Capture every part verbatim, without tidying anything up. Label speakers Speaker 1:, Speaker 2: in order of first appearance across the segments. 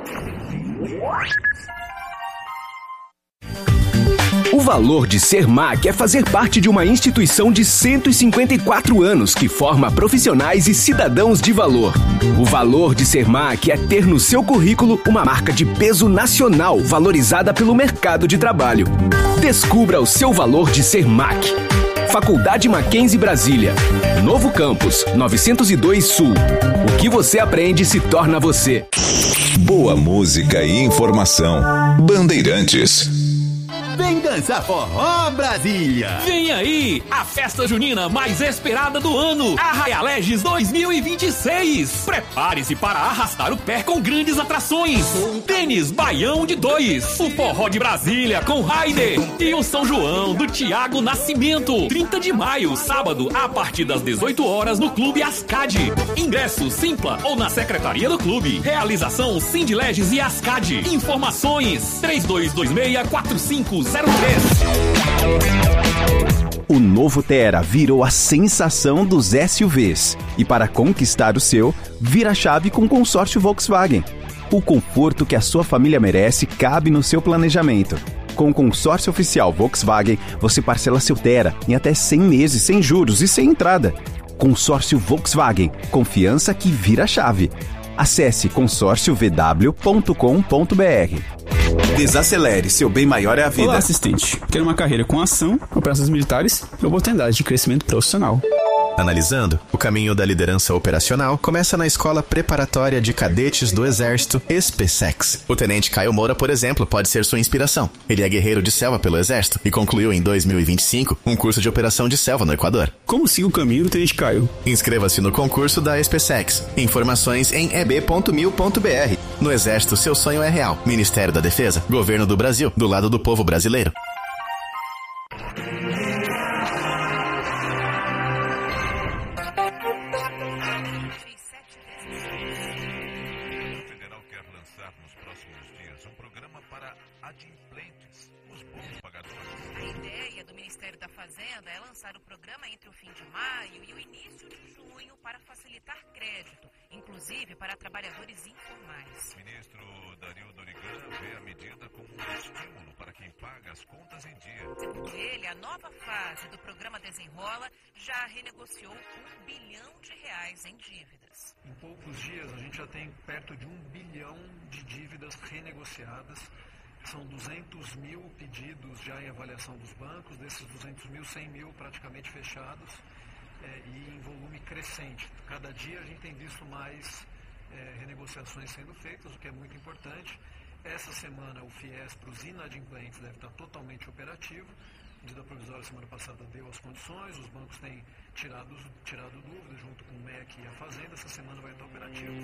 Speaker 1: O valor de ser M A C é fazer parte de uma instituição de cento e cinquenta e quatro anos que forma profissionais e cidadãos de valor. O valor de ser M A C é ter no seu currículo uma marca de peso nacional valorizada pelo mercado de trabalho. Descubra o seu valor de ser M A C. Faculdade Mackenzie Brasília. Novo Campus, novecentos e dois Sul. O que você aprende se torna você.
Speaker 2: Boa música e informação. Bandeirantes.
Speaker 3: Vem dançar forró, Brasília!
Speaker 4: Vem aí, a festa junina mais esperada do ano, Arraialeges dois mil e vinte e seis. Prepare-se para arrastar o pé com grandes atrações. Tênis Baião de dois, o forró de Brasília com Raider e o São João do Tiago Nascimento. trinta de maio, sábado, a partir das dezoito horas no Clube Ascadi. Ingresso Simpla ou na secretaria do clube. Realização Sindileges e Ascadi. Informações três dois dois seis quatro cinco zero três.
Speaker 5: O novo Tera virou a sensação dos S U Vs. E para conquistar o seu, vira a chave com o consórcio Volkswagen. O conforto que a sua família merece cabe no seu planejamento. Com o consórcio oficial Volkswagen, você parcela seu Tera em até cem meses sem juros e sem entrada. Consórcio Volkswagen. Confiança que vira a chave. Acesse consórcio v w ponto com ponto b r.
Speaker 6: Desacelere, seu bem maior é a vida.
Speaker 7: Olá, assistente. Quero uma carreira com ação, operações militares e oportunidades de crescimento profissional.
Speaker 8: Analisando, o caminho da liderança operacional começa na Escola Preparatória de Cadetes do Exército, ESPESEX. O tenente Caio Moura, por exemplo, pode ser sua inspiração. Ele é guerreiro de selva pelo Exército e concluiu em dois mil e vinte e cinco um curso de operação de selva no Equador.
Speaker 7: Como siga o caminho do tenente Caio?
Speaker 8: Inscreva-se no concurso da ESPESEX. Informações em e b ponto mil ponto b r. No Exército, seu sonho é real. Ministério da Defesa, Governo do Brasil, do lado do povo brasileiro.
Speaker 9: Inclusive para trabalhadores informais.
Speaker 10: Ministro Dario Dorigan vê a medida como um estímulo para quem paga as contas em dia.
Speaker 9: Segundo ele, a nova fase do programa Desenrola já renegociou um bilhão de reais em dívidas.
Speaker 11: Em poucos dias, a gente já tem perto de um bilhão de dívidas renegociadas. São duzentos mil pedidos já em avaliação dos bancos, desses duzentos mil, cem mil praticamente fechados. É, e em volume crescente. Cada dia a gente tem visto mais é, renegociações sendo feitas, o que é muito importante. Essa semana o FIES para os inadimplentes deve estar totalmente operativo. A medida provisória semana passada deu as condições, os bancos têm tirado, tirado dúvidas junto com o M E C e a Fazenda. Essa semana vai estar operativo.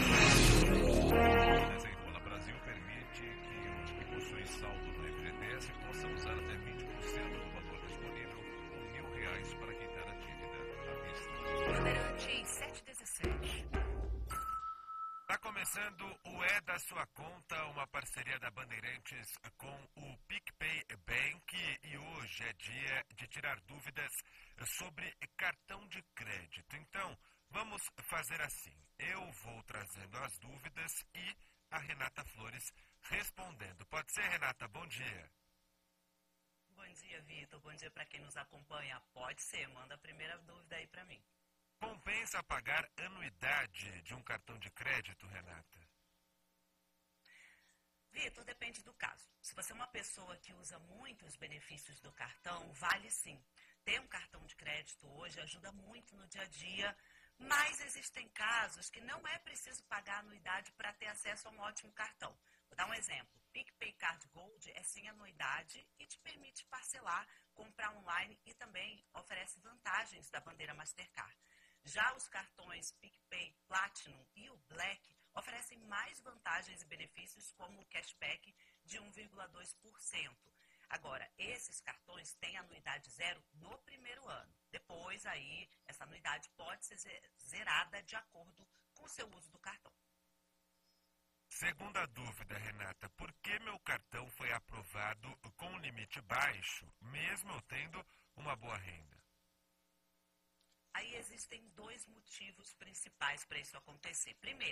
Speaker 10: O Desenrola Brasil permite que os que possuem saldo no F G T S possam usar até vinte por cento do valor disponível, com mil reais para quitar a dívida.
Speaker 9: Bandeirantes sete dezessete.
Speaker 10: Está começando o É da Sua Conta, uma parceria da Bandeirantes com o PicPay Bank, e hoje é dia de tirar dúvidas sobre cartão de crédito. Então, vamos fazer assim. Eu vou trazendo as dúvidas e a Renata Flores respondendo. Pode ser, Renata? Bom dia.
Speaker 12: Bom dia, Vitor. Bom dia para quem nos acompanha. Pode ser, manda a primeira dúvida aí para mim.
Speaker 10: Compensa pagar anuidade de um cartão de crédito, Renata?
Speaker 12: Vitor, depende do caso. Se você é uma pessoa que usa muito os benefícios do cartão, vale sim. Ter um cartão de crédito hoje ajuda muito no dia a dia, mas existem casos que não é preciso pagar anuidade para ter acesso a um ótimo cartão. Vou dar um exemplo. PicPay Card Gold é sem anuidade e te permite parcelar, comprar online e também oferece vantagens da bandeira Mastercard. Já os cartões PicPay Platinum e o Black oferecem mais vantagens e benefícios, como o cashback de um vírgula dois por cento. Agora, esses cartões têm anuidade zero no primeiro ano. Depois, aí, essa anuidade pode ser zerada de acordo com o seu uso do cartão.
Speaker 10: Segunda dúvida, Renata. Por que meu cartão foi aprovado com limite baixo, mesmo eu tendo uma boa renda?
Speaker 12: Aí existem dois motivos principais para isso acontecer. Primeiro,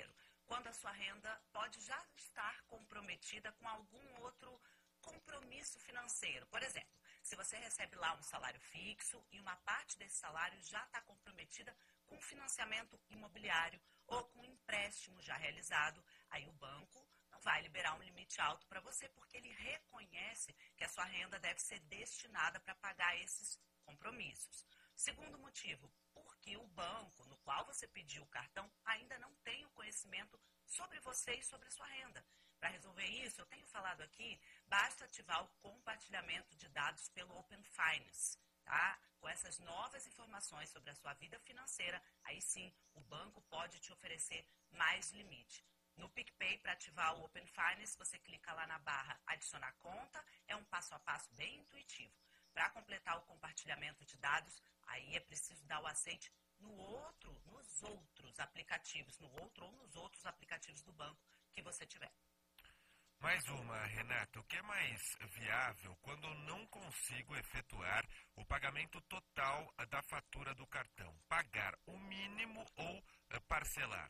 Speaker 12: quando a sua renda pode já estar comprometida com algum outro compromisso financeiro. Por exemplo, se você recebe lá um salário fixo e uma parte desse salário já está comprometida com financiamento imobiliário ou com empréstimo já realizado, aí o banco não vai liberar um limite alto para você, porque ele reconhece que a sua renda deve ser destinada para pagar esses compromissos. Segundo motivo, porque o banco no qual você pediu o cartão ainda não tem o conhecimento sobre você e sobre a sua renda. Para resolver isso, eu tenho falado aqui, basta ativar o compartilhamento de dados pelo Open Finance, tá? Com essas novas informações sobre a sua vida financeira, aí sim o banco pode te oferecer mais limite. No PicPay, para ativar o Open Finance, você clica lá na barra adicionar conta, é um passo a passo bem intuitivo. Para completar o compartilhamento de dados, aí é preciso dar o aceite no outro, nos outros aplicativos, no outro ou nos outros aplicativos do banco que você tiver.
Speaker 10: Mais uma, Renato, o que é mais viável quando eu não consigo efetuar o pagamento total da fatura do cartão? Pagar o mínimo ou parcelar?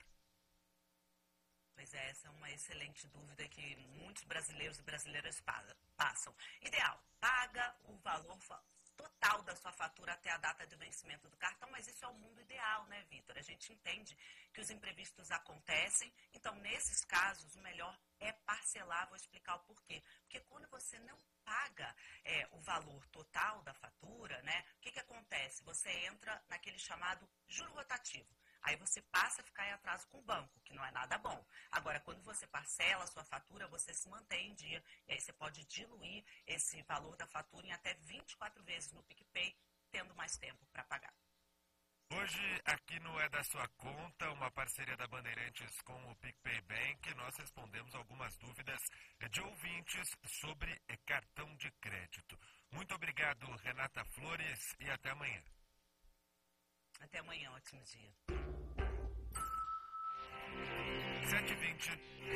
Speaker 12: Pois é, essa é uma excelente dúvida que muitos brasileiros e brasileiras passam. Ideal, paga o valor total da sua fatura até a data de vencimento do cartão, mas isso é o mundo ideal, né, Vitor? A gente entende que os imprevistos acontecem, então nesses casos o melhor é parcelar. Vou explicar o porquê. Porque quando você não paga é, o valor total da fatura, né, o que, que acontece? Você entra naquele chamado juro rotativo. Aí você passa a ficar em atraso com o banco, que não é nada bom. Agora, quando você parcela a sua fatura, você se mantém em dia. E aí você pode diluir esse valor da fatura em até vinte e quatro vezes no PicPay, tendo mais tempo para pagar.
Speaker 10: Hoje, aqui no É da Sua Conta, uma parceria da Bandeirantes com o PicPay Bank, nós respondemos algumas dúvidas de ouvintes sobre cartão de crédito. Muito obrigado, Renata Flores, e até amanhã.
Speaker 12: Até amanhã, ótimo dia.
Speaker 10: sete e vinte.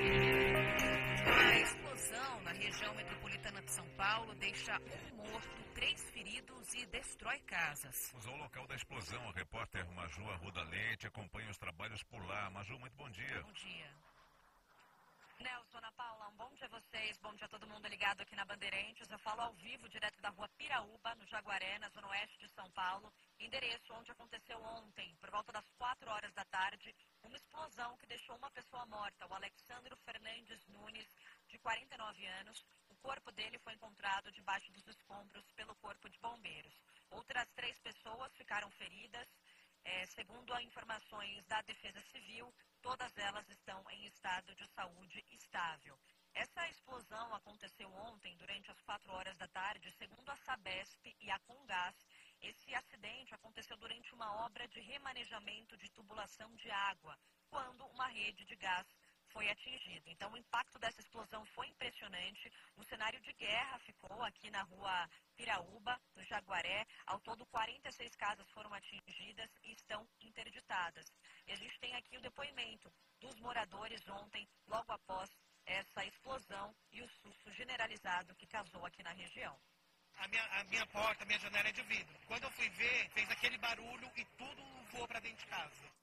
Speaker 9: A explosão na região metropolitana de São Paulo deixa um morto, três feridos e destrói casas.
Speaker 13: Vamos ao local da explosão. O repórter Maju Arruda Leite acompanha os trabalhos por lá. Maju, muito bom dia.
Speaker 9: Bom dia.
Speaker 14: Nelson, Ana Paula, um bom dia a vocês, bom dia a todo mundo ligado aqui na Bandeirantes. Eu falo ao vivo, direto da rua Piraúba, no Jaguaré, na zona oeste de São Paulo, endereço onde aconteceu ontem, por volta das quatro horas da tarde, uma explosão que deixou uma pessoa morta, o Alexandro Fernandes Nunes, de quarenta e nove anos. O corpo dele foi encontrado debaixo dos escombros pelo Corpo de Bombeiros. Outras três pessoas ficaram feridas. É, segundo as informações da Defesa Civil, todas elas estão em estado de saúde estável. Essa explosão aconteceu ontem, durante as quatro horas da tarde, segundo a Sabesp e a Comgás. Esse acidente aconteceu durante uma obra de remanejamento de tubulação de água, quando uma rede de gás foi atingido. Então, o impacto dessa explosão foi impressionante. Um cenário de guerra ficou aqui na rua Piraúba, no Jaguaré. Ao todo, quarenta e seis casas foram atingidas e estão interditadas. E a gente tem aqui o depoimento dos moradores ontem, logo após essa explosão e o susto generalizado que causou aqui na região.
Speaker 15: A minha, a minha porta, a minha janela é de vidro. Quando eu fui ver, fez aquele barulho e tudo voou para dentro de casa.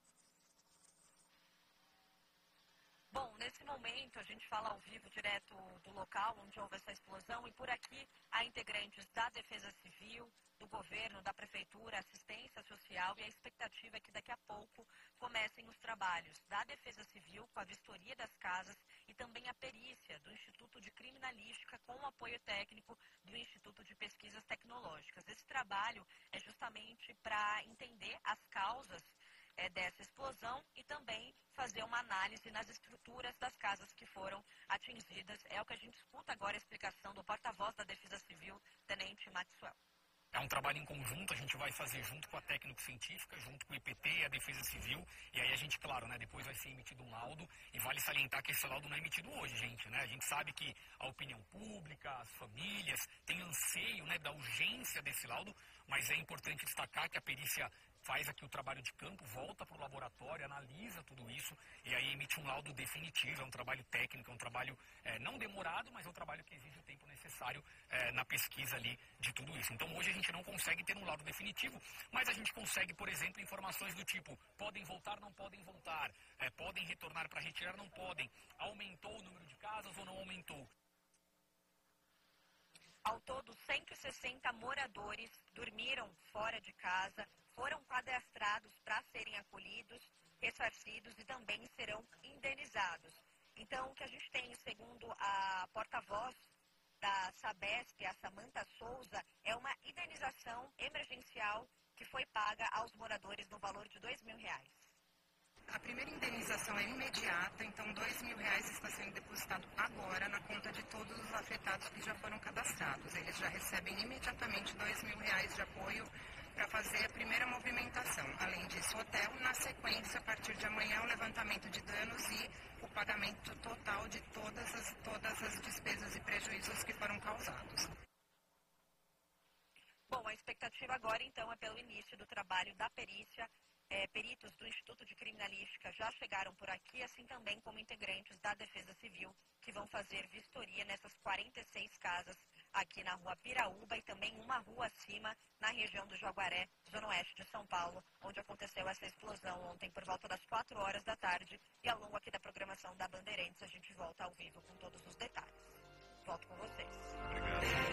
Speaker 14: Bom, nesse momento a gente fala ao vivo direto do local onde houve essa explosão e por aqui há integrantes da Defesa Civil, do governo, da Prefeitura, assistência social e a expectativa é que daqui a pouco comecem os trabalhos da Defesa Civil com a vistoria das casas e também a perícia do Instituto de Criminalística com o apoio técnico do Instituto de Pesquisas Tecnológicas. Esse trabalho é justamente para entender as causas É, dessa explosão e também fazer uma análise nas estruturas das casas que foram atingidas. É o que a gente escuta agora, a explicação do porta-voz da Defesa Civil, Tenente Maxwell.
Speaker 16: É um trabalho em conjunto, a gente vai fazer junto com a técnico-científica, junto com o I P T e a Defesa Civil, e aí a gente, claro, né, depois vai ser emitido um laudo, e vale salientar que esse laudo não é emitido hoje, gente, né? A gente sabe que a opinião pública, as famílias, têm anseio, né, da urgência desse laudo, mas é importante destacar que a perícia faz aqui o trabalho de campo, volta para o laboratório, analisa tudo isso e aí emite um laudo definitivo. É um trabalho técnico, é um trabalho é, não demorado, mas é um trabalho que exige o tempo necessário é, na pesquisa ali de tudo isso. Então hoje a gente não consegue ter um laudo definitivo, mas a gente consegue, por exemplo, informações do tipo, podem voltar, não podem voltar, é, podem retornar para retirar, não podem, aumentou o número de casos ou não aumentou.
Speaker 14: Ao todo, cento e sessenta moradores dormiram fora de casa, foram cadastrados para serem acolhidos, ressarcidos e também serão indenizados. Então, o que a gente tem, segundo a porta-voz da Sabesp, a Samanta Souza, é uma indenização emergencial que foi paga aos moradores no valor de dois mil reais.
Speaker 17: A primeira indenização é imediata, então dois mil reais está sendo depositado agora na conta de todos os afetados que já foram cadastrados. Eles já recebem imediatamente dois mil reais de apoio para fazer a primeira movimentação. Além disso, o hotel, na sequência, a partir de amanhã, o levantamento de danos e o pagamento total de todas as, todas as despesas e prejuízos que foram causados.
Speaker 14: Bom, a expectativa agora, então, é pelo início do trabalho da perícia. É, peritos do Instituto de Criminalística já chegaram por aqui, assim também como integrantes da Defesa Civil, que vão fazer vistoria nessas quarenta e seis casas aqui na rua Piraúba e também uma rua acima, na região do Jaguaré, zona oeste de São Paulo, onde aconteceu essa explosão ontem por volta das quatro horas da tarde. E ao longo aqui da programação da Bandeirantes, a gente volta ao vivo com todos os detalhes. Volto com vocês.